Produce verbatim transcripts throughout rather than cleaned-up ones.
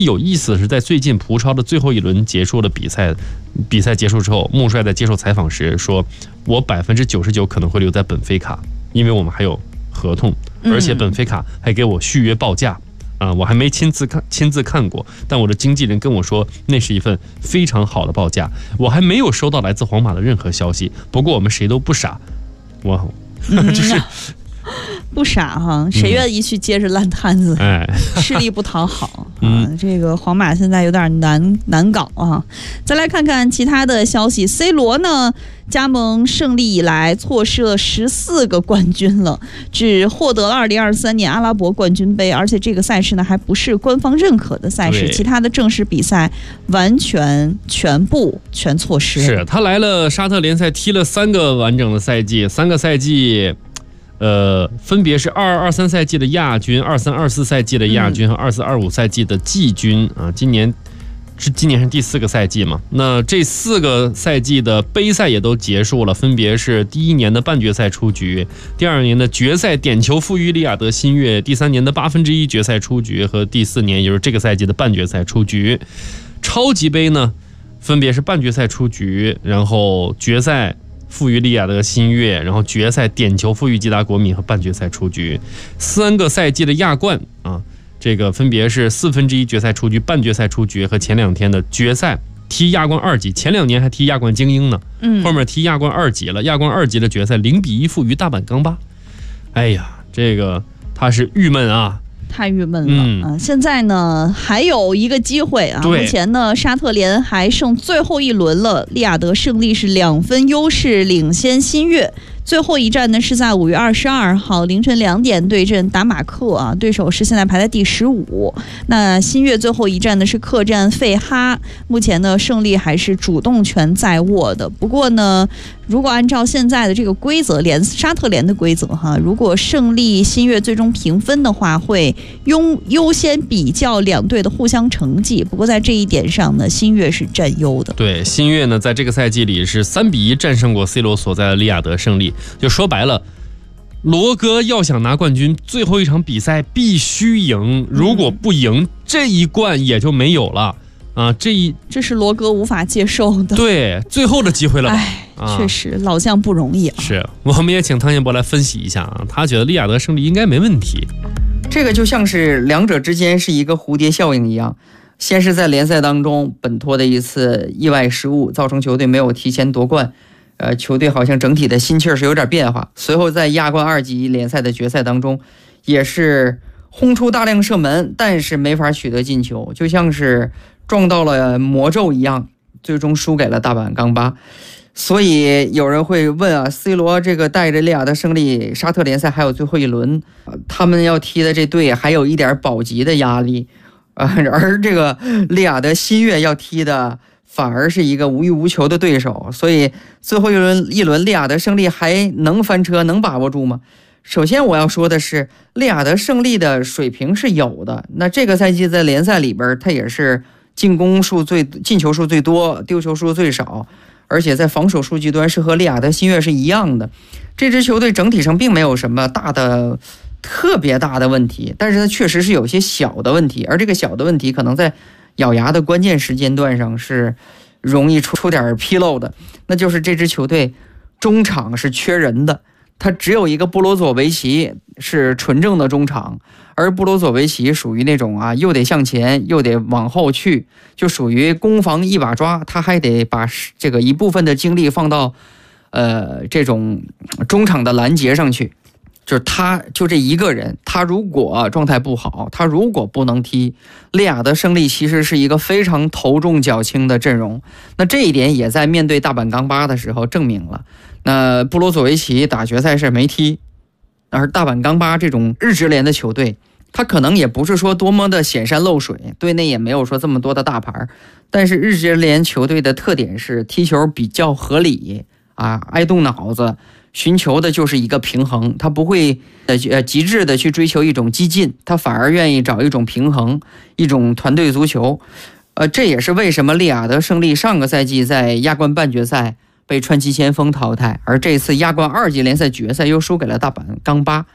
有意思的是，在最近葡超的最后一轮结束的比赛，比赛结束之后，穆帅在接受采访时说：“我百分之九十九可能会留在本菲卡，因为我们还有合同，而且本菲卡还给我续约报价。”啊，我还没亲自看亲自看过，但我的经纪人跟我说，那是一份非常好的报价。我还没有收到来自皇马的任何消息。不过我们谁都不傻，我就是。 不傻哈，谁愿意去接着烂摊子？ 哎、 嗯，吃力不讨好啊！这个皇马现在有点难难搞啊。再来看看其他的消息 ，C 罗呢加盟胜利以来错失了十四个冠军了，只获得了二零二三年阿拉伯冠军杯，而且这个赛事呢还不是官方认可的赛事，其他的正式比赛完全全部全错失。 是他来了沙特联赛踢了三个完整的赛季，三个赛季。呃，分别是二二二三赛季的亚军、二三二四赛季的亚军和二四二五赛季的季军啊。今年是今年是第四个赛季嘛？那这四个赛季的杯赛也都结束了，分别是第一年的半决赛出局，第二年的决赛点球负于利雅得新月，第三年的八分之一决赛出局和第四年也就是这个赛季的半决赛出局。超级杯呢，分别是半决赛出局，然后决赛。负于利雅得新月，然后决赛点球负于吉达国民和半决赛出局，三个赛季的亚冠啊，这个分别是四分之一决赛出局、半决赛出局和前两天的决赛踢亚冠二级，前两年还踢亚冠精英呢，嗯，后面踢亚冠二级了，亚冠二级的决赛零比一负于大阪钢巴，哎呀，这个他是郁闷啊。 太郁闷了、嗯、啊！现在呢还有一个机会啊，目前呢沙特联还剩最后一轮了，利雅得胜利是两分优势领先新月。最后一站呢是在五月二十二号凌晨两点对阵达马克啊，对手是现在排在第十五。那新月最后一站呢是客战费哈，目前呢胜利还是主动权在握的。不过呢，如果按照现在的这个规则，联沙特联的规则哈，如果胜利新月最终平分的话，会优优先比较两队的互相成绩。不过在这一点上呢，新月是占优的。 对，新月呢在这个赛季里是三比一战胜过 C 罗所在的利雅得胜利。就说白了，罗哥要想拿冠军，最后一场比赛必须赢，如果不赢，这一冠也就没有了啊！这一这是罗哥无法接受的， 对，最后的机会了吧？ 哎，确实老将不容易啊。 是，我们也请汤彦博来分析一下啊，他觉得利雅得胜利应该没问题。 这个就像是两者之间是一个蝴蝶效应一样，先是在联赛当中本托的一次意外失误，造成球队没有提前夺冠。呃，球队好像整体的心气儿是有点变化。随后在亚冠二级联赛的决赛当中，也是轰出大量射门，但是没法取得进球，就像是撞到了魔咒一样，最终输给了大阪钢巴。所以有人会问啊 ，C 罗这个带着利雅得胜利沙特联赛还有最后一轮，呃、他们要踢的这队还有一点保级的压力，呃，而这个利雅得新月要踢的。反而是一个无欲无求的对手，所以最后一轮一轮利雅得胜利还能翻车，能把握住吗？首先我要说的是，利雅得胜利的水平是有的。那这个赛季在联赛里边，他也是进攻数最进球数最多，丢球数最少，而且在防守数据端是和利雅得新月是一样的。这支球队整体上并没有什么大的特别大的问题，但是它确实是有些小的问题，而这个小的问题可能在咬牙的关键时间段上是容易出出点纰漏的，那就是这支球队中场是缺人的，他只有一个布罗佐维奇是纯正的中场，而布罗佐维奇属于那种啊，又得向前又得往后去，就属于攻防一把抓，他还得把这个一部分的精力放到呃这种中场的拦截上去。就是他就这一个人，他如果状态不好，他如果不能踢，利雅得胜利其实是一个非常头重脚轻的阵容。那这一点也在面对大阪钢巴的时候证明了。那布罗佐维奇打决赛是没踢，而大阪钢巴这种日职联的球队，他可能也不是说多么的显山露水，队内也没有说这么多的大牌，但是日职联球队的特点是踢球比较合理啊，爱动脑子。寻求的就是一个平衡，他不会呃极致的去追求一种激进，他反而愿意找一种平衡，一种团队足球。呃，这也是为什么利雅得胜利上个赛季在亚冠半决赛被川崎前锋淘汰，而这次亚冠二级联赛决赛又输给了大阪钢巴。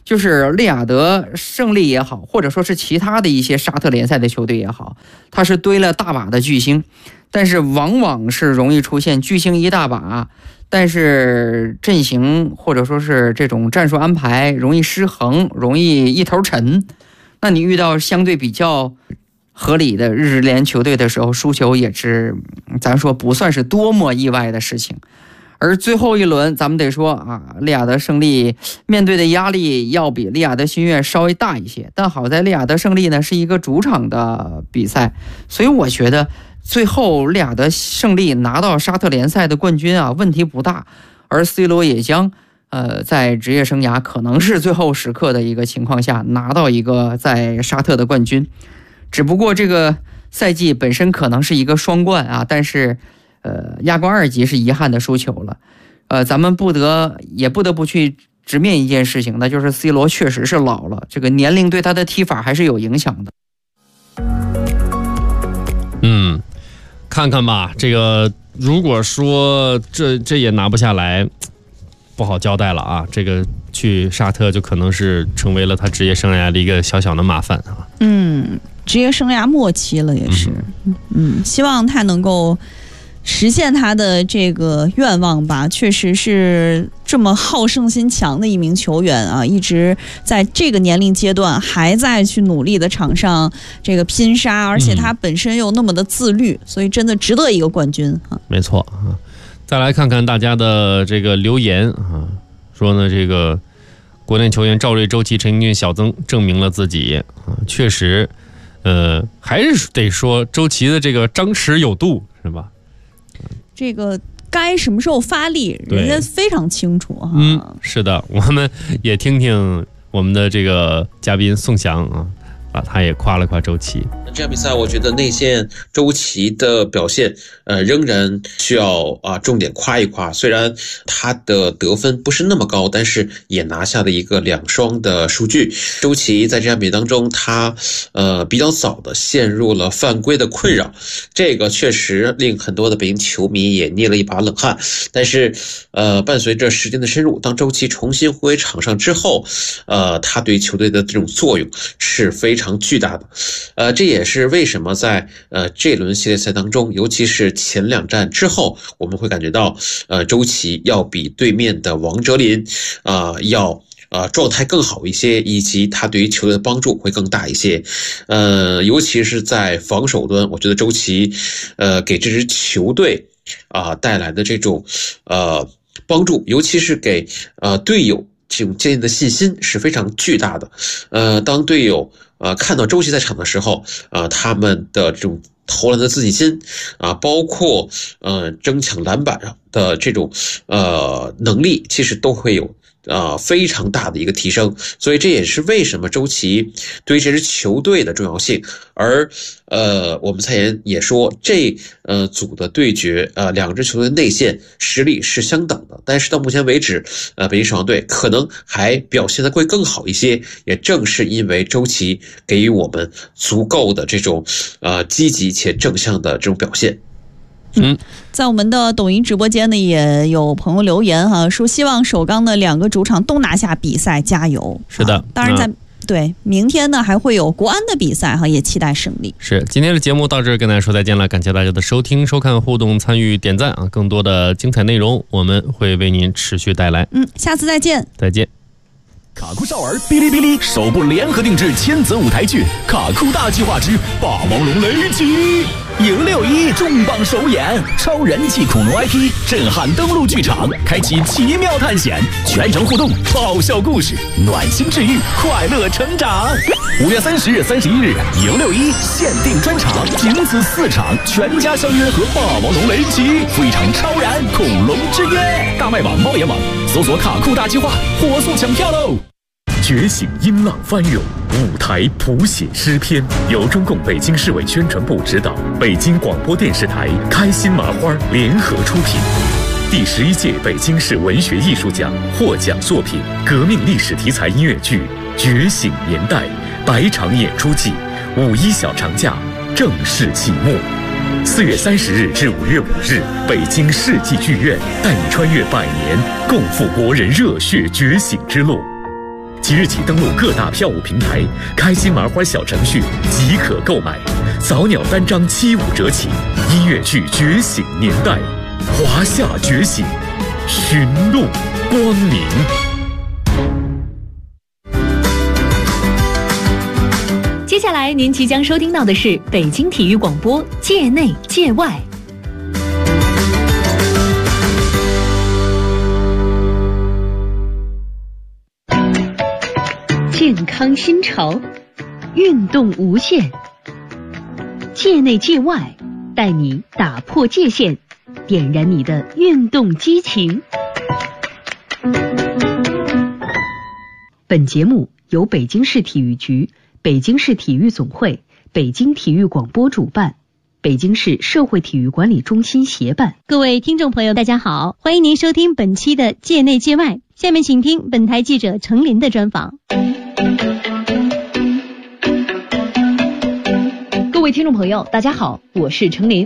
就是利雅得胜利也好，或者说是其他的一些沙特联赛的球队也好，它是堆了大把的巨星，但是往往是容易出现巨星一大把，但是阵型或者说是这种战术安排容易失衡，容易一头沉。那你遇到相对比较合理的日联球队的时候，输球也是咱说不算是多么意外的事情。而最后一轮咱们得说啊，利雅得胜利面对的压力要比利雅得新月稍微大一些，但好在利雅得胜利呢是一个主场的比赛，所以我觉得最后利雅得胜利拿到沙特联赛的冠军啊，问题不大。而 C 罗也将呃在职业生涯可能是最后时刻的一个情况下拿到一个在沙特的冠军，只不过这个赛季本身可能是一个双冠啊，但是呃，亚冠二级是遗憾的输球了，呃，咱们不得也不得不去直面一件事情，那就是 C 罗确实是老了，这个年龄对他的踢法还是有影响的。 嗯，看看吧，这个如果说这这也拿不下来，不好交代了啊。这个去沙特就可能是成为了他职业生涯的一个小小的麻烦啊。 嗯，职业生涯末期了也是，嗯，嗯希望他能够实现他的这个愿望吧。确实是这么好胜心强的一名球员啊，一直在这个年龄阶段还在去努力的场上这个拼杀，而且他本身又那么的自律，所以真的值得一个冠军啊。 没错啊，再来看看大家的这个留言啊，说呢这个国内球员赵睿、周琦、陈英俊、小曾证明了自己啊，确实，呃，还是得说周琦的这个张弛有度，是吧？ 这个该什么时候发力，人家非常清楚哈。 嗯，是的，我们也听听我们的这个嘉宾宋翔啊，啊，他也夸了夸周琦。 这场比赛，我觉得内线周琦的表现，呃，仍然需要啊、呃、重点夸一夸。虽然他的得分不是那么高，但是也拿下了一个两双的数据。周琦在这场比赛当中，他呃比较早的陷入了犯规的困扰，这个确实令很多的北京球迷也捏了一把冷汗。但是，呃，伴随着时间的深入，当周琦重新回场上之后，呃，他对球队的这种作用是非常巨大的。呃，这也也是为什么在呃这轮系列赛当中，尤其是前两战之后，我们会感觉到呃周琦要比对面的王哲林啊、呃、要呃状态更好一些，以及他对于球队的帮助会更大一些。呃，尤其是在防守端，我觉得周琦呃给这支球队啊、呃、带来的这种呃帮助，尤其是给呃队友这种建立的信心是非常巨大的。呃，当队友呃看到周琦在场的时候，呃，他们的这种投篮的自信心啊，包括呃争抢篮板的这种呃能力，其实都会有呃非常大的一个提升。所以这也是为什么周琦对这支球队的重要性。而呃我们蔡妍也说，这呃组的对决呃两支球队内线实力是相等的，但是到目前为止呃北京首钢队可能还表现得会更好一些，也正是因为周琦给予我们足够的这种呃积极且正向的这种表现。 嗯，在我们的抖音直播间呢，也有朋友留言哈，说希望首钢的两个主场都拿下比赛，加油。 是的， 当然在、嗯、对明天呢还会有国安的比赛哈，也期待胜利。 是，今天的节目到这儿跟大家说再见了，感谢大家的收听、收看、互动、参与、点赞啊！更多的精彩内容我们会为您持续带来。 嗯，下次再见， 再见。 卡酷少儿哔哩哔哩首部联合定制千子舞台剧《卡酷大计划之霸王龙雷击》，迎六一重磅首演，超人气恐龙 I P 震撼登陆剧场，开启奇妙探险，全程互动，爆笑故事，暖心治愈，快乐成长。五月三十日、三十一日，迎六一限定专场，仅此四场，全家相约和霸王龙雷击，赴一场超燃恐龙之约。大麦网、猫眼网搜索“卡酷大计划”，火速抢票喽！觉醒音浪翻涌，舞台谱写诗篇，由中共北京市委宣传部指导，北京广播电视台开心麻花联合出品。第十一届北京市文学艺术奖获奖作品，革命历史题材音乐剧《觉醒年代》百场演出季，五一小长假正式启幕。四月三十日至五月五日，北京世纪剧院带你穿越百年，共赴国人热血觉醒之路。即即日起登录各大票务平台，开心麻花小程序即可购买。早鸟单张七五折起。音乐剧《觉醒年代》，华夏觉醒，寻路光明。 接下来您即将收听到的是北京体育广播界内界外。健康新潮，运动无限，界内界外，带你打破界限，点燃你的运动激情。本节目由北京市体育局、北京市体育总会、北京体育广播主办，北京市社会体育管理中心协办。 各位听众朋友大家好，欢迎您收听本期的界内界外，下面请听本台记者程琳的专访。 各位听众朋友大家好，我是程琳。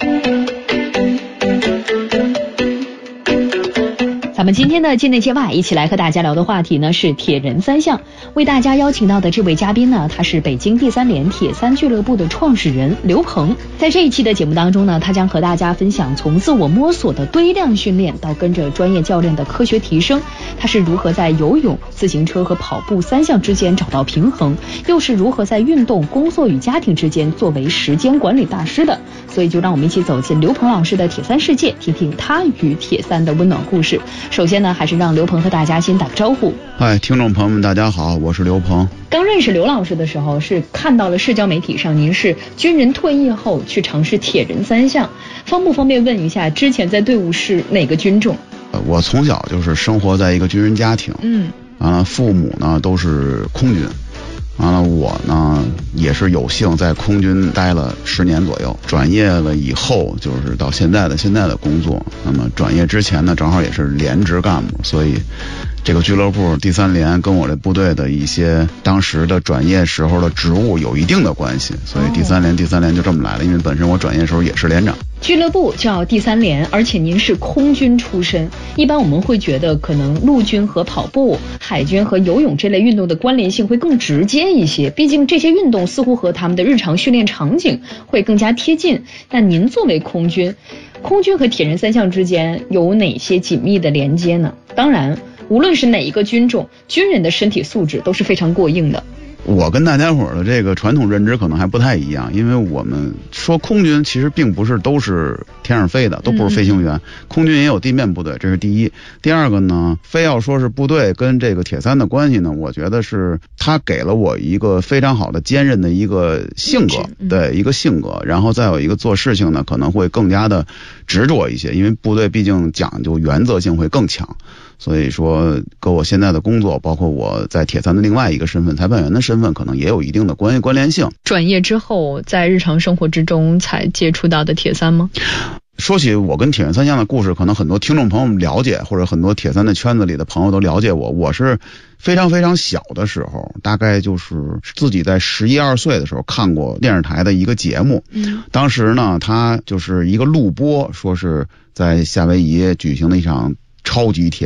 咱们今天的界内界外一起来和大家聊的话题呢是铁人三项。为大家邀请到的这位嘉宾呢，他是北京第三联铁三俱乐部的创始人刘鹏。在这一期的节目当中呢，他将和大家分享从自我摸索的堆量训练到跟着专业教练的科学提升，他是如何在游泳、自行车和跑步三项之间找到平衡，又是如何在运动、工作与家庭之间作为时间管理大师的。所以就让我们一起走进刘鹏老师的铁三世界，听听他与铁三的温暖故事。首先呢，还是让刘鹏和大家先打个招呼。 嗨，听众朋友们大家好，我是刘鹏。 刚认识刘老师的时候，是看到了社交媒体上您是军人退役后去尝试铁人三项，方不方便问一下之前在队伍是哪个军种？ 呃，我从小就是生活在一个军人家庭，嗯，完了父母呢都是空军，完了我呢也是有幸在空军待了十年左右，转业了以后就是到现在的现在的工作。那么转业之前呢，正好也是连职干部，所以这个俱乐部第三联跟我这部队的一些当时的转业时候的职务有一定的关系，所以第三联第三联就这么来了。因为本身我转业时候也是连长。 俱乐部叫第三联，而且您是空军出身，一般我们会觉得可能陆军和跑步、海军和游泳这类运动的关联性会更直接一些，毕竟这些运动似乎和他们的日常训练场景会更加贴近。那您作为空军，空军和铁人三项之间有哪些紧密的连接呢？当然无论是哪一个军种，军人的身体素质都是非常过硬的。 我跟大家伙的这个传统认知可能还不太一样，因为我们说空军其实并不是都是天上飞的，都不是飞行员，嗯、空军也有地面部队，这是第一。第二个呢，非要说是部队跟这个铁三的关系呢，我觉得是他给了我一个非常好的坚韧的一个性格，嗯、对一个性格，然后再有一个做事情呢可能会更加的执着一些，因为部队毕竟讲究原则性会更强。所以说跟我现在的工作，包括我在铁三的另外一个身份裁判员的身份，可能也有一定的关关联性。 转业之后在日常生活之中才接触到的铁三吗？ 说起我跟铁人三项的故事，可能很多听众朋友们了解，或者很多铁三的圈子里的朋友都了解我。我是非常非常小的时候，大概就是自己在十一二岁的时候看过电视台的一个节目，嗯，当时呢他就是一个录播，说是在夏威夷举行了一场超级铁